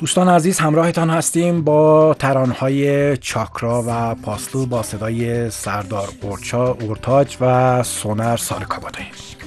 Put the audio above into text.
دوستان عزیز، همراهتان هستیم با ترانه‌های چاکرا و پاسلو با صدای سردار اورتاج و سونر سالکابادی.